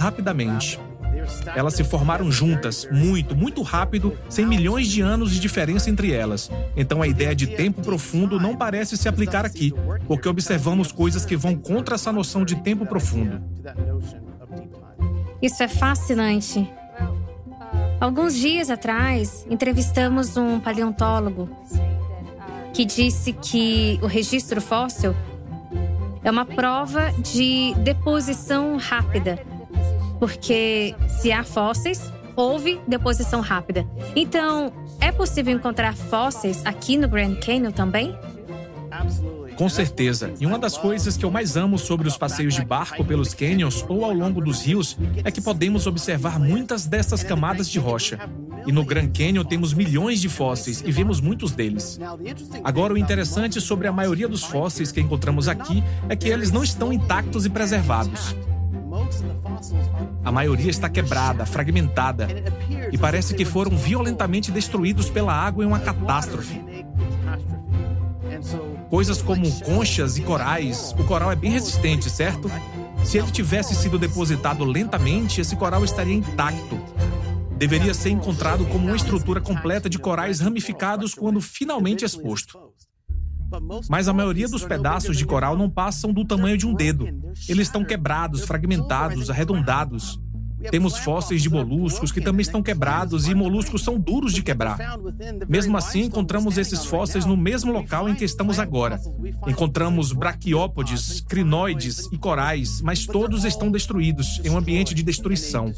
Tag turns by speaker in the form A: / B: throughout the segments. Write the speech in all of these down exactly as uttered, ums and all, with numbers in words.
A: rapidamente. Elas se formaram juntas, muito, muito rápido, sem milhões de anos de diferença entre elas. Então a ideia de tempo profundo não parece se aplicar aqui, porque observamos coisas que vão contra essa noção de tempo profundo.
B: Isso é fascinante. Alguns dias atrás, entrevistamos um paleontólogo que disse que o registro fóssil é uma prova de deposição rápida. Porque se há fósseis, houve deposição rápida. Então, é possível encontrar fósseis aqui no Grand Canyon também?
A: Com certeza. E uma das coisas que eu mais amo sobre os passeios de barco pelos canyons ou ao longo dos rios é que podemos observar muitas dessas camadas de rocha. E no Grand Canyon temos milhões de fósseis e vemos muitos deles. Agora, o interessante sobre a maioria dos fósseis que encontramos aqui é que eles não estão intactos e preservados. A maioria está quebrada, fragmentada, e parece que foram violentamente destruídos pela água em uma catástrofe. Coisas como conchas e corais. O coral é bem resistente, certo? Se ele tivesse sido depositado lentamente, esse coral estaria intacto. Deveria ser encontrado como uma estrutura completa de corais ramificados quando finalmente exposto. Mas a maioria dos pedaços de coral não passam do tamanho de um dedo. Eles estão quebrados, fragmentados, arredondados. Temos fósseis de moluscos que também estão quebrados e moluscos são duros de quebrar. Mesmo assim, encontramos esses fósseis no mesmo local em que estamos agora. Encontramos braquiópodes, crinoides e corais, mas todos estão destruídos em um ambiente de destruição.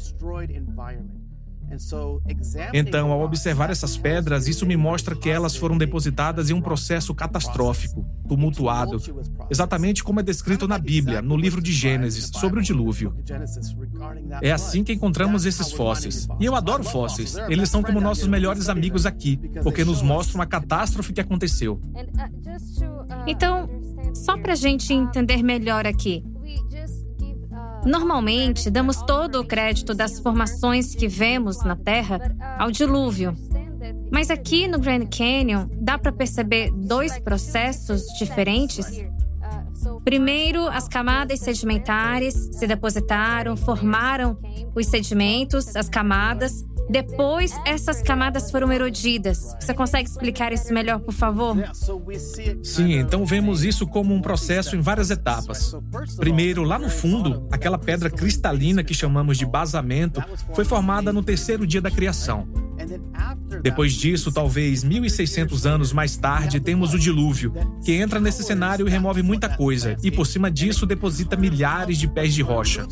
A: Então, ao observar essas pedras, isso me mostra que elas foram depositadas em um processo catastrófico, tumultuado, exatamente como é descrito na Bíblia, no livro de Gênesis, sobre o dilúvio. É assim que encontramos esses fósseis. E eu adoro fósseis. Eles são como nossos melhores amigos aqui, porque nos mostram a catástrofe que aconteceu.
B: Então, só pra gente entender melhor aqui. Normalmente, damos todo o crédito das formações que vemos na Terra ao dilúvio. Mas aqui no Grand Canyon, dá para perceber dois processos diferentes? Primeiro, as camadas sedimentares se depositaram, formaram os sedimentos, as camadas. Depois, essas camadas foram erodidas. Você consegue explicar isso melhor, por favor?
A: Sim, então vemos isso como um processo em várias etapas. Primeiro, lá no fundo, aquela pedra cristalina que chamamos de basamento foi formada no terceiro dia da criação. Depois disso, talvez mil e seiscentos anos mais tarde, temos o dilúvio, que entra nesse cenário e remove muita coisa, e por cima disso deposita milhares de pés de rocha.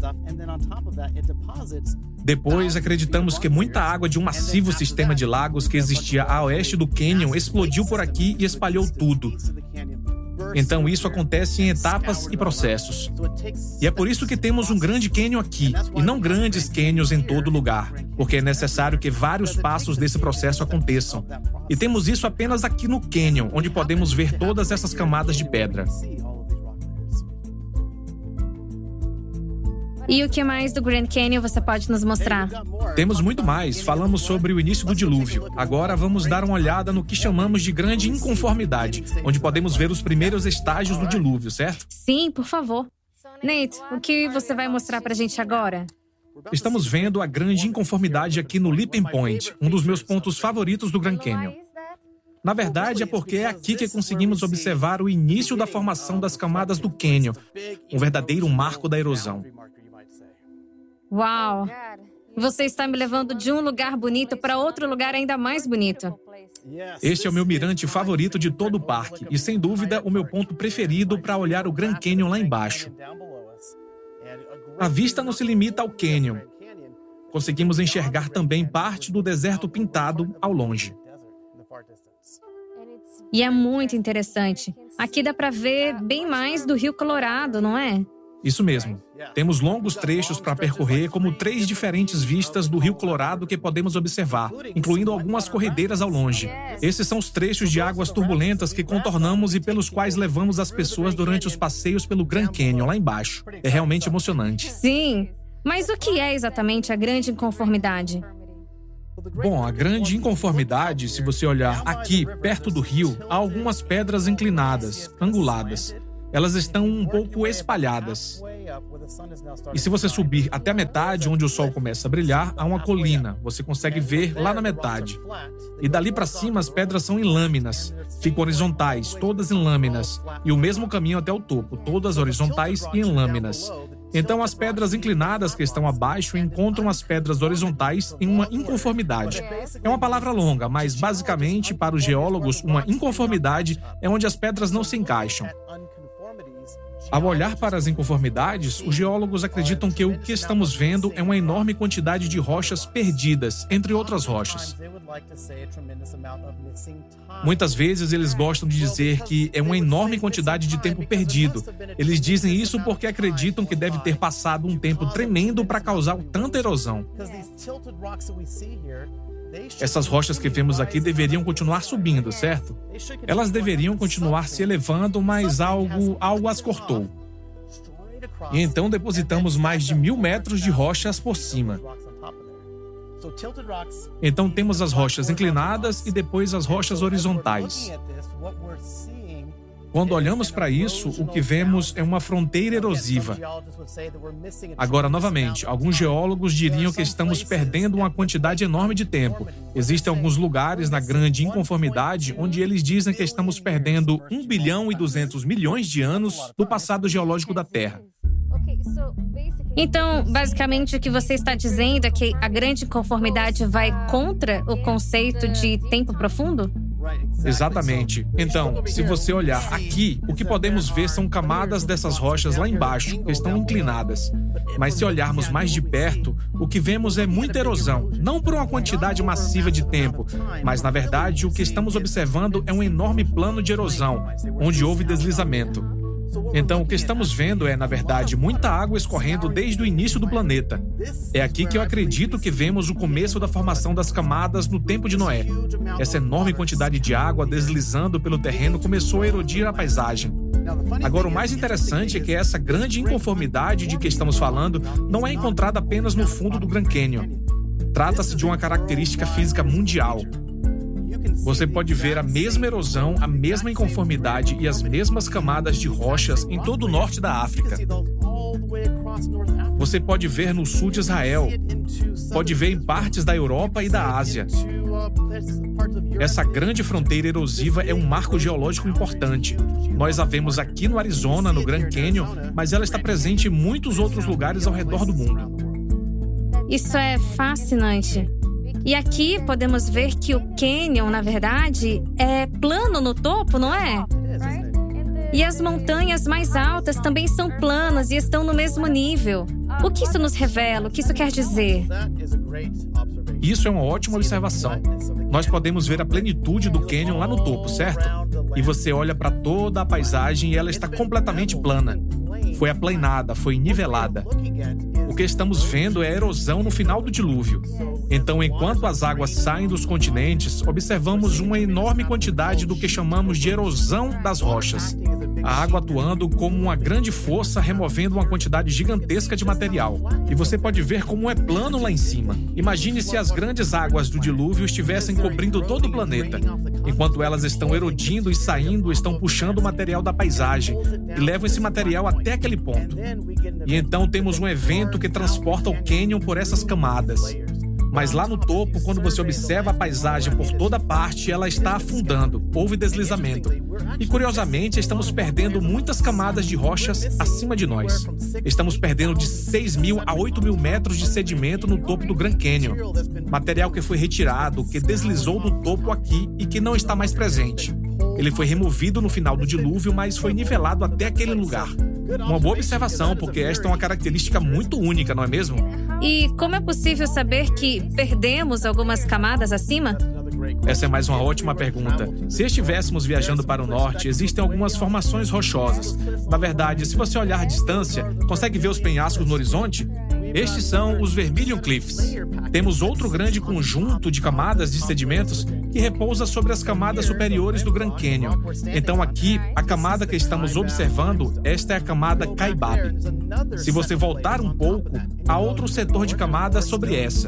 A: Depois, acreditamos que muita água de um massivo sistema de lagos que existia a oeste do cânion explodiu por aqui e espalhou tudo. Então, isso acontece em etapas e processos. E é por isso que temos um grande cânion aqui, e não grandes cânions em todo lugar, porque é necessário que vários passos desse processo aconteçam. E temos isso apenas aqui no cânion, onde podemos ver todas essas camadas de pedra.
B: E o que mais do Grand Canyon você pode nos mostrar?
A: Temos muito mais. Falamos sobre o início do dilúvio. Agora vamos dar uma olhada no que chamamos de grande inconformidade, onde podemos ver os primeiros estágios do dilúvio, certo?
B: Sim, por favor. Nate, o que você vai mostrar pra gente agora?
A: Estamos vendo a grande inconformidade aqui no Leaping Point, um dos meus pontos favoritos do Grand Canyon. Na verdade, é porque é aqui que conseguimos observar o início da formação das camadas do cânion, um verdadeiro marco da erosão.
B: Uau! Você está me levando de um lugar bonito para outro lugar ainda mais bonito.
A: Este é o meu mirante favorito de todo o parque e, sem dúvida, o meu ponto preferido para olhar o Grand Canyon lá embaixo. A vista não se limita ao cânion. Conseguimos enxergar também parte do deserto pintado ao longe.
B: E é muito interessante. Aqui dá para ver bem mais do Rio Colorado, não é?
A: Isso mesmo. Temos longos trechos para percorrer, como três diferentes vistas do Rio Colorado que podemos observar, incluindo algumas corredeiras ao longe. Esses são os trechos de águas turbulentas que contornamos e pelos quais levamos as pessoas durante os passeios pelo Grand Canyon lá embaixo. É realmente emocionante.
B: Sim, mas o que é exatamente a grande inconformidade?
A: Bom, a grande inconformidade, se você olhar aqui, perto do rio, há algumas pedras inclinadas, anguladas. Elas estão um pouco espalhadas. E se você subir até a metade, onde o sol começa a brilhar, há uma colina. Você consegue ver lá na metade. E dali para cima, as pedras são em lâminas. Ficam horizontais, todas em lâminas. E o mesmo caminho até o topo, todas horizontais e em lâminas. Então, as pedras inclinadas que estão abaixo encontram as pedras horizontais em uma inconformidade. É uma palavra longa, mas basicamente, para os geólogos, uma inconformidade é onde as pedras não se encaixam. Ao olhar para as inconformidades, os geólogos acreditam que o que estamos vendo é uma enorme quantidade de rochas perdidas, entre outras rochas. Muitas vezes eles gostam de dizer que é uma enorme quantidade de tempo perdido. Eles dizem isso porque acreditam que deve ter passado um tempo tremendo para causar tanta erosão. Essas rochas que vemos aqui deveriam continuar subindo, certo? Elas deveriam continuar se elevando, mas algo, algo as cortou. E então depositamos mais de mil metros de rochas por cima. Então temos as rochas inclinadas e depois as rochas horizontais. Quando olhamos para isso, o que vemos é uma fronteira erosiva. Agora, novamente, alguns geólogos diriam que estamos perdendo uma quantidade enorme de tempo. Existem alguns lugares na grande inconformidade onde eles dizem que estamos perdendo um bilhão e duzentos milhões de anos do passado geológico da Terra.
B: Então, basicamente, o que você está dizendo é que a grande inconformidade vai contra o conceito de tempo profundo?
A: Exatamente. Então, se você olhar aqui, o que podemos ver são camadas dessas rochas lá embaixo, que estão inclinadas. Mas se olharmos mais de perto, o que vemos é muita erosão, não por uma quantidade massiva de tempo, mas, na verdade, o que estamos observando é um enorme plano de erosão, onde houve deslizamento. Então, o que estamos vendo é, na verdade, muita água escorrendo desde o início do planeta. É aqui que eu acredito que vemos o começo da formação das camadas no tempo de Noé. Essa enorme quantidade de água deslizando pelo terreno começou a erodir a paisagem. Agora, o mais interessante é que essa grande inconformidade de que estamos falando não é encontrada apenas no fundo do Grand Canyon. Trata-se de uma característica física mundial. Você pode ver a mesma erosão, a mesma inconformidade e as mesmas camadas de rochas em todo o norte da África. Você pode ver no sul de Israel, pode ver em partes da Europa e da Ásia. Essa grande fronteira erosiva é um marco geológico importante. Nós a vemos aqui no Arizona, no Grand Canyon, mas ela está presente em muitos outros lugares ao redor do mundo.
B: Isso é fascinante. E aqui podemos ver que o canyon, na verdade, é plano no topo, não é? E as montanhas mais altas também são planas e estão no mesmo nível. O que isso nos revela? O que isso quer dizer?
A: Isso é uma ótima observação. Nós podemos ver a plenitude do canyon lá no topo, certo? E você olha para toda a paisagem e ela está completamente plana. Foi aplanada, foi nivelada. O que estamos vendo é a erosão no final do dilúvio. Então, enquanto as águas saem dos continentes, observamos uma enorme quantidade do que chamamos de erosão das rochas. A água atuando como uma grande força, removendo uma quantidade gigantesca de material. E você pode ver como é plano lá em cima. Imagine se as grandes águas do dilúvio estivessem cobrindo todo o planeta. Enquanto elas estão erodindo e saindo, estão puxando o material da paisagem e levam esse material até aquele ponto. E então temos um evento que transporta o canyon por essas camadas. Mas lá no topo, quando você observa a paisagem por toda parte, ela está afundando, houve deslizamento. E curiosamente, estamos perdendo muitas camadas de rochas acima de nós. Estamos perdendo de seis mil a oito mil metros de sedimento no topo do Grand Canyon. Material que foi retirado, que deslizou do topo aqui e que não está mais presente. Ele foi removido no final do dilúvio, mas foi nivelado até aquele lugar. Uma boa observação, porque esta é uma característica muito única, não é mesmo?
B: E como é possível saber que perdemos algumas camadas acima?
A: Essa é mais uma ótima pergunta. Se estivéssemos viajando para o norte, existem algumas formações rochosas. Na verdade, se você olhar à distância, consegue ver os penhascos no horizonte? Estes são os Vermilion Cliffs. Temos outro grande conjunto de camadas de sedimentos que repousa sobre as camadas superiores do Grand Canyon. Então aqui, a camada que estamos observando, esta é a camada Kaibab. Se você voltar um pouco, há outro setor de camadas sobre essa.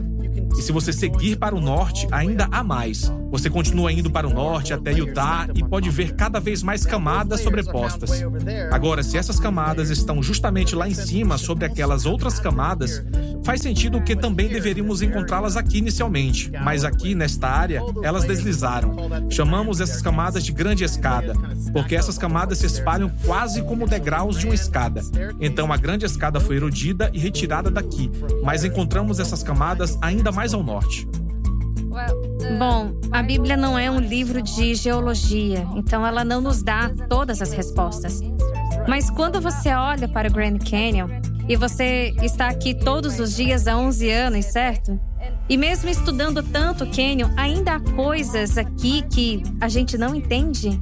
A: E se você seguir para o norte, ainda há mais. Você continua indo para o norte até Utah e pode ver cada vez mais camadas sobrepostas. Agora, se essas camadas estão justamente lá em cima, sobre aquelas outras camadas, faz sentido que também deveríamos encontrá-las aqui inicialmente. Mas aqui, nesta área, elas deslizaram. Chamamos essas camadas de grande escada, porque essas camadas se espalham quase como degraus de uma escada. Então, a grande escada foi erodida e retirada daqui, mas encontramos essas camadas ainda mais ao norte.
B: Bom, a Bíblia não é um livro de geologia, então ela não nos dá todas as respostas. Mas quando você olha para o Grand Canyon, e você está aqui todos os dias há onze anos, certo? E mesmo estudando tanto o Canyon, ainda há coisas aqui que a gente não entende?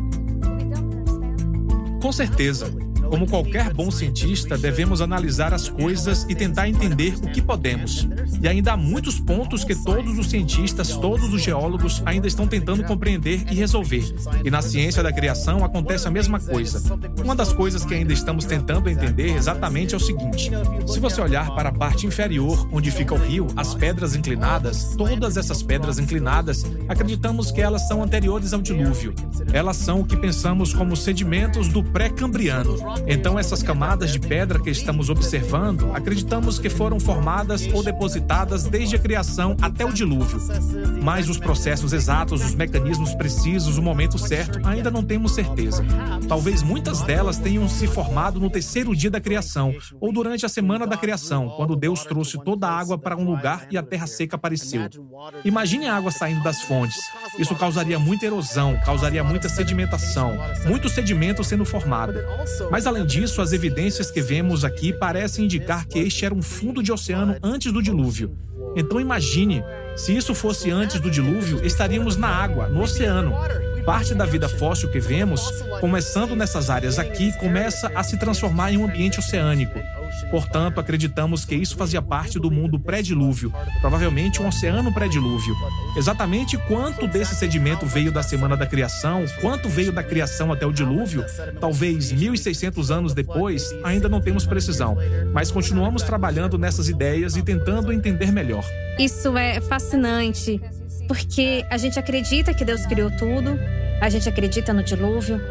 A: Com certeza. Como qualquer bom cientista, devemos analisar as coisas e tentar entender o que podemos. E ainda há muitos pontos que todos os cientistas, todos os geólogos ainda estão tentando compreender e resolver. E na ciência da criação acontece a mesma coisa. Uma das coisas que ainda estamos tentando entender exatamente é o seguinte: se você olhar para a parte inferior, onde fica o rio, as pedras inclinadas, todas essas pedras inclinadas, acreditamos que elas são anteriores ao dilúvio. Elas são o que pensamos como sedimentos do pré-cambriano. Então, essas camadas de pedra que estamos observando, acreditamos que foram formadas ou depositadas desde a criação até o dilúvio. Mas os processos exatos, os mecanismos precisos, o momento certo, ainda não temos certeza. Talvez muitas delas tenham se formado no terceiro dia da criação, ou durante a semana da criação, quando Deus trouxe toda a água para um lugar e a terra seca apareceu. Imagine a água saindo das fontes. Isso causaria muita erosão, causaria muita sedimentação, muito sedimento sendo formado. Mas além disso, as evidências que vemos aqui parecem indicar que este era um fundo de oceano antes do dilúvio. Então imagine, se isso fosse antes do dilúvio, estaríamos na água, no oceano. Parte da vida fóssil que vemos, começando nessas áreas aqui, começa a se transformar em um ambiente oceânico. Portanto, acreditamos que isso fazia parte do mundo pré-dilúvio, provavelmente um oceano pré-dilúvio. Exatamente quanto desse sedimento veio da semana da criação, quanto veio da criação até o dilúvio, talvez mil e seiscentos anos depois, ainda não temos precisão, mas continuamos trabalhando nessas ideias e tentando entender melhor.
B: Isso é fascinante, porque a gente acredita que Deus criou tudo, a gente acredita no dilúvio,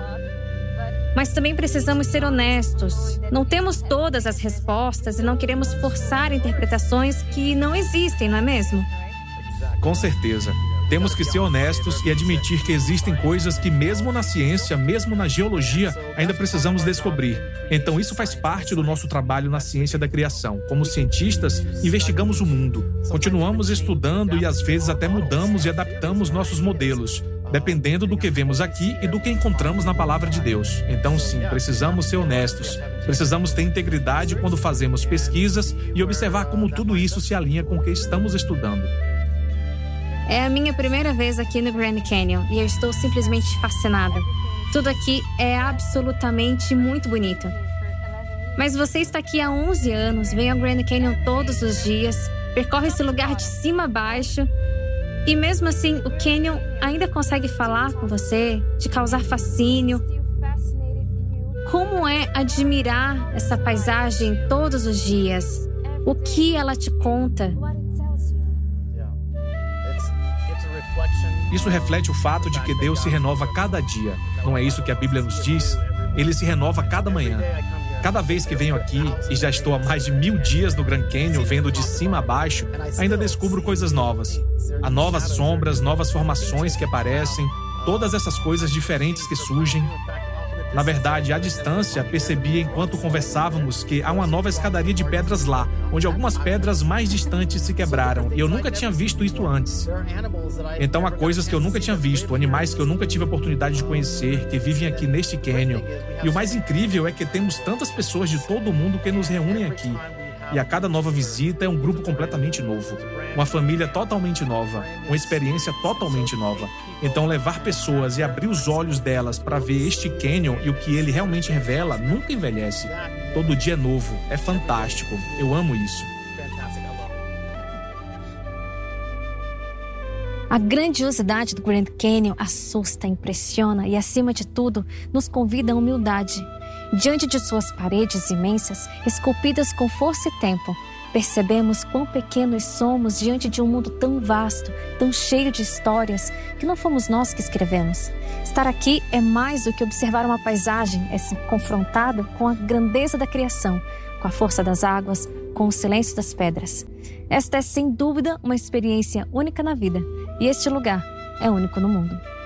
B: mas também precisamos ser honestos. Não temos todas as respostas e não queremos forçar interpretações que não existem, não é mesmo?
A: Com certeza. Temos que ser honestos e admitir que existem coisas que mesmo na ciência, mesmo na geologia, ainda precisamos descobrir. Então isso faz parte do nosso trabalho na ciência da criação. Como cientistas, investigamos o mundo. Continuamos estudando e às vezes até mudamos e adaptamos nossos modelos, dependendo do que vemos aqui e do que encontramos na palavra de Deus. Então sim, precisamos ser honestos. Precisamos ter integridade quando fazemos pesquisas e observar como tudo isso se alinha com o que estamos estudando.
B: É a minha primeira vez aqui no Grand Canyon e eu estou simplesmente fascinada. Tudo aqui é absolutamente muito bonito. Mas você está aqui há onze anos, vem ao Grand Canyon todos os dias, percorre esse lugar de cima a baixo, e mesmo assim o Canyon ainda consegue falar com você, te causar fascínio. Como é admirar essa paisagem todos os dias? O que ela te conta?
A: Isso reflete o fato de que Deus se renova cada dia. Não é isso que a Bíblia nos diz? Ele se renova cada manhã. Cada vez que venho aqui, e já estou há mais de mil dias no Grand Canyon, vendo de cima a baixo, ainda descubro coisas novas. Há novas sombras, novas formações que aparecem, todas essas coisas diferentes que surgem. Na verdade, à distância, percebi enquanto conversávamos que há uma nova escadaria de pedras lá, onde algumas pedras mais distantes se quebraram, e eu nunca tinha visto isso antes. Então há coisas que eu nunca tinha visto, animais que eu nunca tive a oportunidade de conhecer, que vivem aqui neste canyon. E o mais incrível é que temos tantas pessoas de todo o mundo que nos reúnem aqui. E a cada nova visita é um grupo completamente novo. Uma família totalmente nova. Uma experiência totalmente nova. Então levar pessoas e abrir os olhos delas para ver este canyon e o que ele realmente revela nunca envelhece. Todo dia é novo. É fantástico. Eu amo isso.
B: A grandiosidade do Grand Canyon assusta, impressiona e, acima de tudo, nos convida à humildade. Diante de suas paredes imensas, esculpidas com força e tempo, percebemos quão pequenos somos diante de um mundo tão vasto, tão cheio de histórias, que não fomos nós que escrevemos. Estar aqui é mais do que observar uma paisagem, é ser confrontado com a grandeza da criação, com a força das águas, com o silêncio das pedras. Esta é, sem dúvida, uma experiência única na vida, e este lugar é único no mundo.